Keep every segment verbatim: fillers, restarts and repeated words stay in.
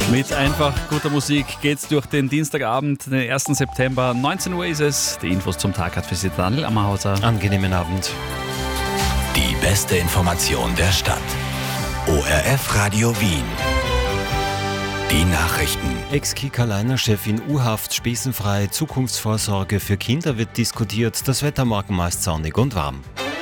Mit einfach guter Musik geht's durch den Dienstagabend, den ersten September. neunzehn Uhr ist es. Die Infos zum Tag hat für Sie Daniel Ammerhauser. Angenehmen Abend. Die beste Information der Stadt. O R F Radio Wien. Die Nachrichten. Ex-Kika-Liner-Chef in U-Haft, spesenfrei, Zukunftsvorsorge für Kinder wird diskutiert. Das Wetter morgen meist sonnig und warm.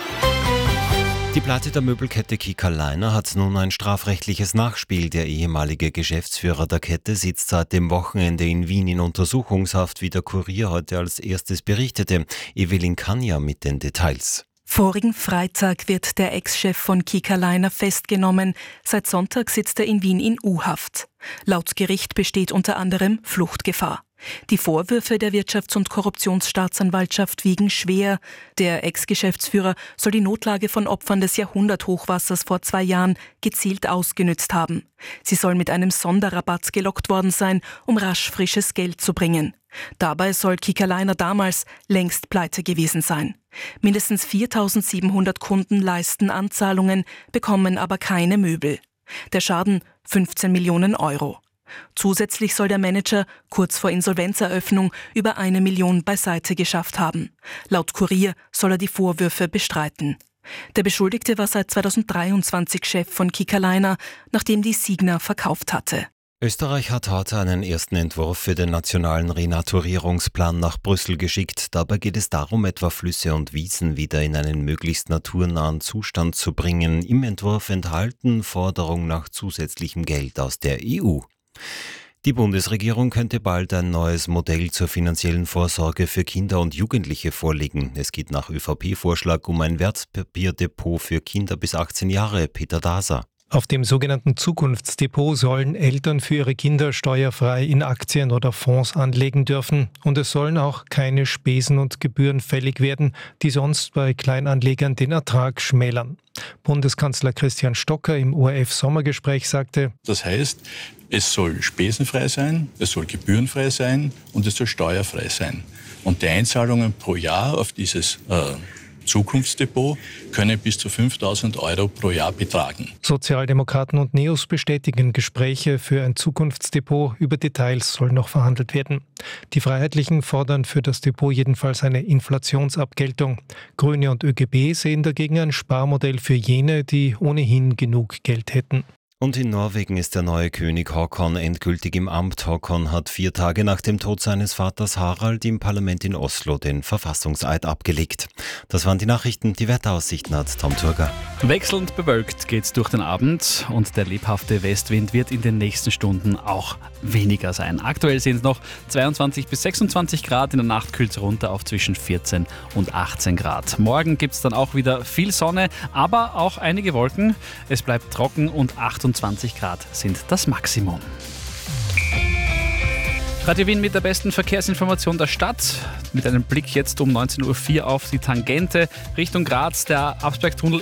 Die Pleite der Möbelkette Kika-Liner hat nun ein strafrechtliches Nachspiel. Der ehemalige Geschäftsführer der Kette sitzt seit dem Wochenende in Wien in Untersuchungshaft, wie der Kurier heute als erstes berichtete. Evelyn Kanja mit den Details. Vorigen Freitag wird der Ex-Chef von Kika-Liner festgenommen. Seit Sonntag sitzt er in Wien in U-Haft. Laut Gericht besteht unter anderem Fluchtgefahr. Die Vorwürfe der Wirtschafts- und Korruptionsstaatsanwaltschaft wiegen schwer. Der Ex-Geschäftsführer soll die Notlage von Opfern des Jahrhunderthochwassers vor zwei Jahren gezielt ausgenützt haben. Sie soll mit einem Sonderrabatt gelockt worden sein, um rasch frisches Geld zu bringen. Dabei soll Kika-Liner damals längst pleite gewesen sein. Mindestens viertausendsiebenhundert Kunden leisten Anzahlungen, bekommen aber keine Möbel. Der Schaden fünfzehn Millionen Euro. Zusätzlich soll der Manager kurz vor Insolvenzeröffnung über eine Million beiseite geschafft haben. Laut Kurier soll er die Vorwürfe bestreiten. Der Beschuldigte war seit zweitausenddreiundzwanzig Chef von Kika-Liner, nachdem die Signa verkauft hatte. Österreich hat heute einen ersten Entwurf für den nationalen Renaturierungsplan nach Brüssel geschickt. Dabei geht es darum, etwa Flüsse und Wiesen wieder in einen möglichst naturnahen Zustand zu bringen. Im Entwurf enthalten Forderung nach zusätzlichem Geld aus der E U. Die Bundesregierung könnte bald ein neues Modell zur finanziellen Vorsorge für Kinder und Jugendliche vorlegen. Es geht nach ÖVP-Vorschlag um ein Wertpapierdepot für Kinder bis achtzehn Jahre. Peter Daser. Auf dem sogenannten Zukunftsdepot sollen Eltern für ihre Kinder steuerfrei in Aktien oder Fonds anlegen dürfen. Und es sollen auch keine Spesen und Gebühren fällig werden, die sonst bei Kleinanlegern den Ertrag schmälern. Bundeskanzler Christian Stocker im O R F-Sommergespräch sagte: Das heißt, es soll spesenfrei sein, es soll gebührenfrei sein und es soll steuerfrei sein. Und die Einzahlungen pro Jahr auf dieses äh, Zukunftsdepot können bis zu fünftausend Euro pro Jahr betragen. Sozialdemokraten und Neos bestätigen Gespräche für ein Zukunftsdepot. Über Details soll noch verhandelt werden. Die Freiheitlichen fordern für das Depot jedenfalls eine Inflationsabgeltung. Grüne und Ö G B sehen dagegen ein Sparmodell für jene, die ohnehin genug Geld hätten. Und in Norwegen ist der neue König Håkon endgültig im Amt. Håkon hat vier Tage nach dem Tod seines Vaters Harald im Parlament in Oslo den Verfassungseid abgelegt. Das waren die Nachrichten. Die Wetteraussichten hat Tom Turger. Wechselnd bewölkt geht's durch den Abend und der lebhafte Westwind wird in den nächsten Stunden auch weniger sein. Aktuell sind es noch zweiundzwanzig bis sechsundzwanzig Grad, in der Nacht kühlt es runter auf zwischen vierzehn und achtzehn Grad. Morgen gibt es dann auch wieder viel Sonne, aber auch einige Wolken. Es bleibt trocken und achtundzwanzig Grad sind das Maximum. Radio Wien mit der besten Verkehrsinformation der Stadt. Mit einem Blick jetzt um neunzehn Uhr vier auf die Tangente Richtung Graz. Der Absbergtunnel